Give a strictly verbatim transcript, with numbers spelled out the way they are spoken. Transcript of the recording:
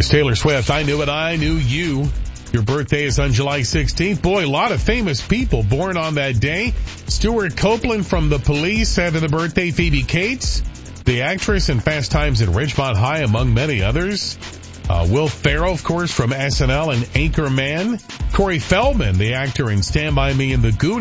It's Taylor Swift. I knew it. I knew you. Your birthday is on July sixteenth. Boy, a lot of famous people born on that day. Stuart Copeland from The Police having a birthday. Phoebe Cates, the actress in Fast Times at Ridgemont High, among many others. Uh, Will Ferrell, of course, from S N L and Anchorman. Corey Feldman, the actor in Stand By Me and The Goonies.